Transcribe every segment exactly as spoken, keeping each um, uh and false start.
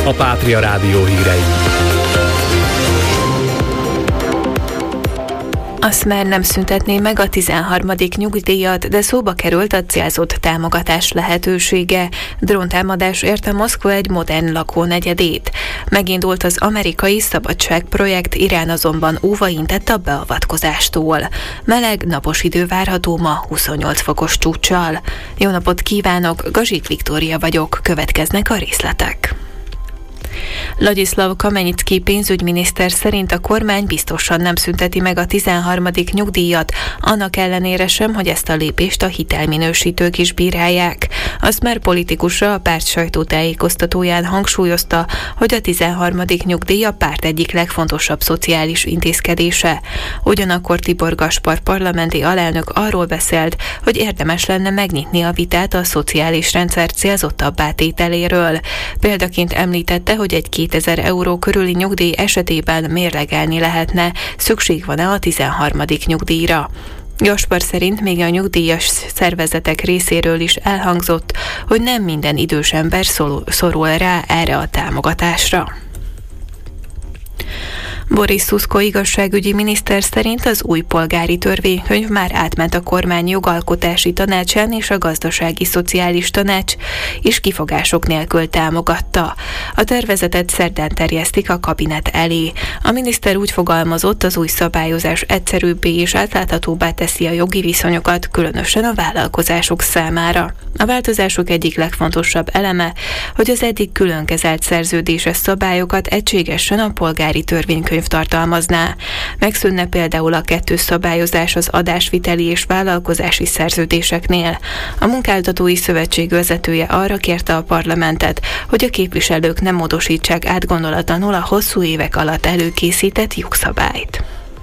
a Pátria Rádió hírei. A Smer nem szüntetné meg a tizenharmadik nyugdíjat, de szóba került a célzott támogatás lehetősége. Dróntámadás érte Moszkva egy modern lakónegyedét. Megindult az amerikai szabadságprojekt, Irán azonban óva intett a beavatkozástól. Meleg, napos idő várható ma huszonnyolc fokos csúccsal. Jó napot kívánok, Gazsik Viktória vagyok, következnek a részletek. Ladislav Kamenyicki pénzügyminiszter szerint a kormány biztosan nem szünteti meg a tizenharmadik nyugdíjat, annak ellenére sem, hogy ezt a lépést a hitelminősítők is bírálják. A Smer politikusa a párt sajtótájékoztatóján hangsúlyozta, hogy a tizenharmadik nyugdíj a párt egyik legfontosabb szociális intézkedése. Ugyanakkor Tibor Gaspar parlamenti alelnök arról beszélt, hogy érdemes lenne megnyitni a vitát a szociális rendszer célzottabb átételéről. Példaként említette, hogy egy kétezer euró körüli nyugdíj esetében mérlegelni lehetne, szükség van-e a tizenharmadik nyugdíjra. Gaspar szerint még a nyugdíjas szervezetek részéről is elhangzott, hogy nem minden idős ember szorul rá erre a támogatásra. Boris Szuszko igazságügyi miniszter szerint az új polgári törvénykönyv már átment a kormány jogalkotási tanácsán, és a gazdasági szociális tanács is kifogások nélkül támogatta. A tervezetet szerdán terjesztik a kabinet elé. A miniszter úgy fogalmazott, az új szabályozás egyszerűbbé és átláthatóbbá teszi a jogi viszonyokat, különösen a vállalkozások számára. A változások egyik legfontosabb eleme, hogy az eddig külön kezelt szerződéses szabályokat egységesen a polgári törvénykönyv tartalmazná. Megszűnne például a kettős szabályozás az adásviteli és vállalkozási szerződéseknél. A Munkáltatói Szövetség vezetője arra kérte a parlamentet, hogy a képviselők nem módosítsák átgondolatlanul a hosszú évek alatt előkészített jogszabályt.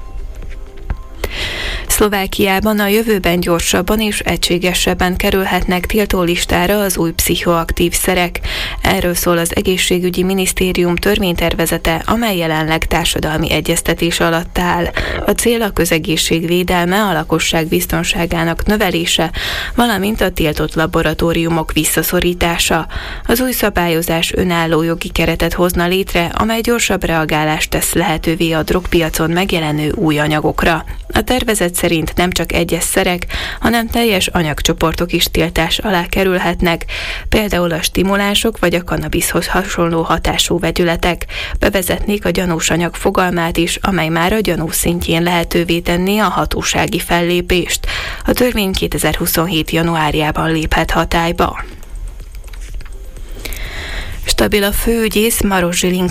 Szlovákiában a jövőben gyorsabban és egységesebben kerülhetnek tiltólistára az új pszichoaktív szerek. Erről szól az Egészségügyi Minisztérium törvénytervezete, amely jelenleg társadalmi egyeztetés alatt áll. A cél a közegészség védelme, a lakosság biztonságának növelése, valamint a tiltott laboratóriumok visszaszorítása. Az új szabályozás önálló jogi keretet hozna létre, amely gyorsabb reagálást tesz lehetővé a drogpiacon megjelenő új anyagokra. A tervezet szerint nem csak egyes szerek, hanem teljes anyagcsoportok is tiltás alá kerülhetnek, például a stimulánsok vagy a kannabiszhoz hasonló hatású vegyületek. Bevezetnék a gyanús anyag fogalmát is, amely már a gyanú szintjén lehetővé tenné a hatósági fellépést. A törvény kétezer-huszonhét januárjában léphet hatályba. Stabil a főügyész, Maros Zsilinka